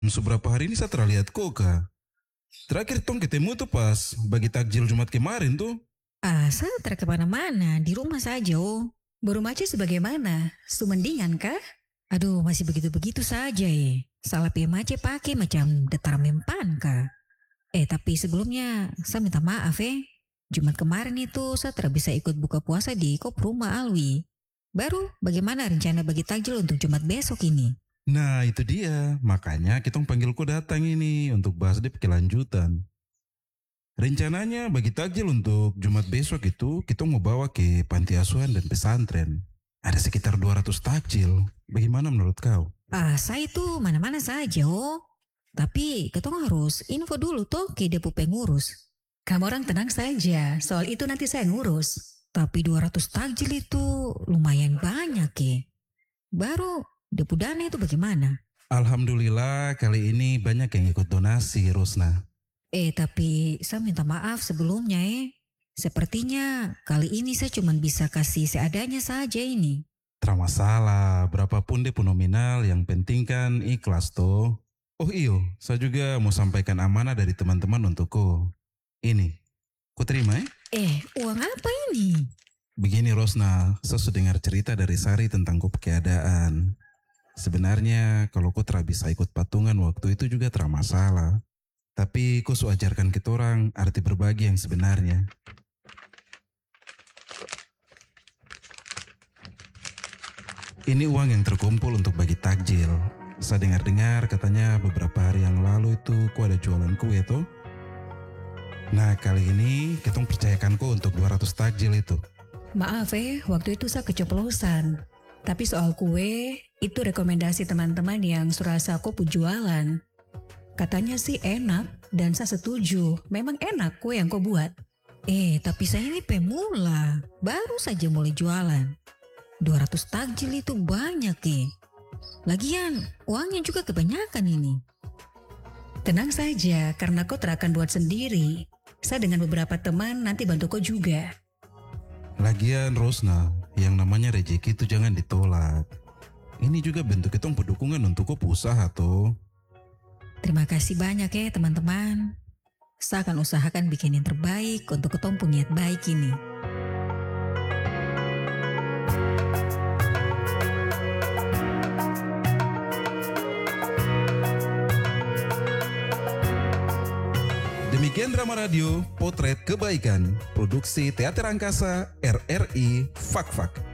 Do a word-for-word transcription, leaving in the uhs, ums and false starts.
Seberapa hari ini saya terlihat Koka. Terakhir tong ketemu tuh pas bagi takjil Jumat kemarin tuh. Ah, saya tak kemana-mana, di rumah saja oh. Baru macet sebagaimana? Sumendingan kah? Aduh, masih begitu-begitu saja eh. Salah mace pakai macam detar mempan kah? Eh, tapi sebelumnya saya minta maaf eh. Jumat kemarin itu saya tidak bisa ikut buka puasa di kop rumah Alwi. Baru bagaimana rencana bagi takjil untuk Jumat besok ini? Nah itu dia, makanya kita panggil kau datang ini untuk bahas deh kelanjutan. Rencananya bagi takjil untuk Jumat besok itu kita mau bawa ke panti asuhan dan pesantren. Ada sekitar dua ratus takjil. Bagaimana menurut kau? Ah, saya itu mana-mana saja oh. Tapi ketong harus info dulu tuh ke depo pengurus. Kamu orang tenang saja, soal itu nanti saya ngurus. Tapi dua ratus takjil itu lumayan banyak ya. Baru depo dana itu bagaimana? Alhamdulillah kali ini banyak yang ikut donasi, Rosna. Eh tapi saya minta maaf sebelumnya eh. Sepertinya kali ini saya cuma bisa kasih seadanya saja ini. Tak masalah, berapapun deh nominal, yang penting kan ikhlas toh. Oh iyo, saya juga mau sampaikan amanah dari teman-teman untukku. Ini, ku terima ya? Eh, uang apa ini? Begini Rosna, saya sudah dengar cerita dari Sari tentang ku keadaan. Sebenarnya kalau ku tidak bisa ikut patungan waktu itu juga tidak masalah. Tapi ku ajarkan kita orang arti berbagi yang sebenarnya. Ini uang yang terkumpul untuk bagi takjil. Saya dengar-dengar katanya beberapa hari yang lalu itu ku ada jualan kue tuh. Nah kali ini ketong percayakan ku untuk dua ratus takjil itu. Maaf eh, waktu itu saya keceplosan. Tapi soal kue, itu rekomendasi teman-teman yang surasa aku jualan. Katanya sih enak dan saya setuju. Memang enak kue yang kau buat. Eh, tapi saya ini pemula. Baru saja mulai jualan. dua ratus takjil itu banyak eh. Lagian, uangnya juga kebanyakan ini. Tenang saja, karena kau tak akan buat sendiri. Saya dengan beberapa teman nanti bantu kau juga. Lagian Rosna, yang namanya rezeki itu jangan ditolak. Ini juga bentuk ketong pendukungan untuk kau usaha tuh. Terima kasih banyak ya teman-teman. Saya akan usahakan bikin yang terbaik untuk ketong punya niat baik ini. Demikian drama radio Potret Kebaikan, produksi Teater Angkasa R R I Fak Fak.